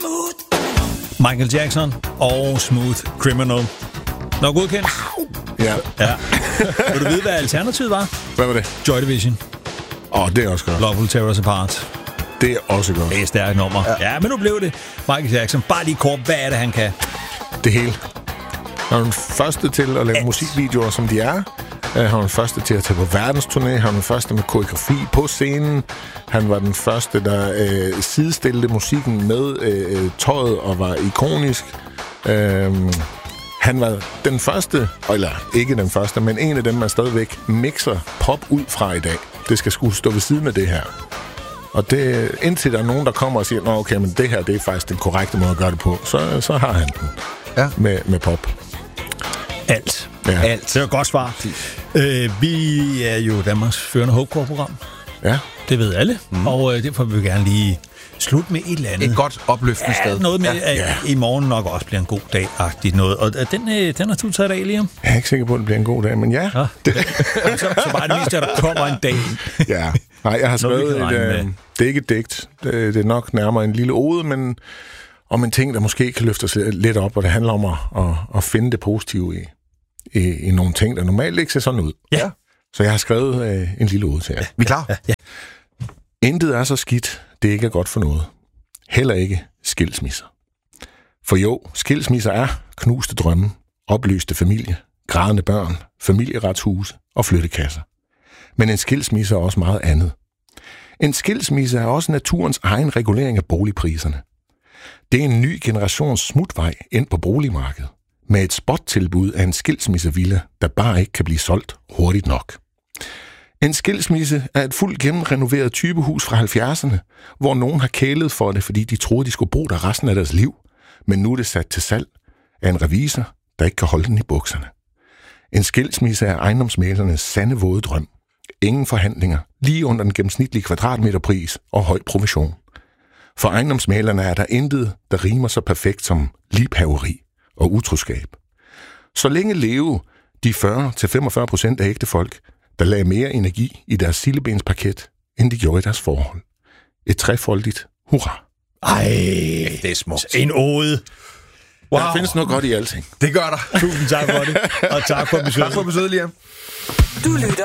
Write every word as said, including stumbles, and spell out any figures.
Michael Jackson og Smooth Criminal. Nå, godkendt? Ja. Ja. Vil du vide, hvad alternativet var? Hvad var det? Joy Division. Åh, oh, det er også godt. Love Will Tear Us Apart. Det er også godt. Det er et stærkt nummer. Ja. ja, men nu blev det Michael Jackson. Bare lige kort, hvad er det, han kan? Det hele. Han er den første til at lave Alt. musikvideoer, som de er. Han var den første til at tage på verdensturné. Han var den første med koreografi på scenen. Han var den første, der øh, sidestillede musikken med øh, tøjet og var ikonisk. Øh, han var den første, eller ikke den første, men en af dem, man stadigvæk mixer pop ud fra i dag. Det skal sgu stå ved siden af det her. Og det, indtil der er nogen, der kommer og siger, nå okay, men det her, det er faktisk den korrekte måde at gøre det på, så, så har han den ja. med, med pop. Alt. Ja. Alt. Det var et godt svar. Øh, vi er jo Danmarks førende Hopecore-program. Ja. Det ved alle. Mm. Og øh, derfor vil vi gerne lige slutte med et eller andet. Et godt opløftende ja, sted. Noget med, ja. at ja. i morgen nok også bliver en god dag-agtigt noget. Og den, øh, den har du taget af, Liam? Jeg er ikke sikker på, at det bliver en god dag, men ja. ja. Det. så, så bare det meste, at der kommer en dag. Ja. Nej, jeg har skrevet et, øh, det er ikke et digt. Det, det er nok nærmere en lille ode, men om en ting, der måske kan løfte os lidt op, og det handler om at, at, at finde det positive i, i, i nogle ting, der normalt ikke ser sådan ud. Ja. Så jeg har skrevet øh, en lille ode til jer. Ja, vi er klar. Ja, ja. Intet er så skidt, det ikke er godt for noget. Heller ikke skilsmisser. For jo, skilsmisser er knuste drømme, opløste familie, grædende børn, familieretshuse og flyttekasser. Men en skilsmisse er også meget andet. En skilsmisse er også naturens egen regulering af boligpriserne. Det er en ny generations smutvej ind på boligmarkedet, med et spottilbud af en skilsmissevilla, der bare ikke kan blive solgt hurtigt nok. En skilsmisse er et fuldt gennemrenoveret typehus fra halvfjerdserne, hvor nogen har kælet for det, fordi de troede, de skulle bo der resten af deres liv, men nu er det sat til salg af en revisor, der ikke kan holde den i bukserne. En skilsmisse er ejendomsmæglernes sande våde drøm. Ingen forhandlinger, lige under den gennemsnitlige kvadratmeterpris og høj provision. For ejendomsmæglerne er der intet, der rimer så perfekt som liebhaveri og utroskab. Så længe leve de fyrre til femogfyrre procent af ægte folk, der lagde mere energi i deres sildebensparket, end de gjorde i deres forhold. Et trefoldigt hurra. Ej, det er smukt. En ode. Wow. Der findes noget godt i alting. Det gør der. Tusind tak for det, og tak for besøget. Tak for besøget, Liam. Du lytter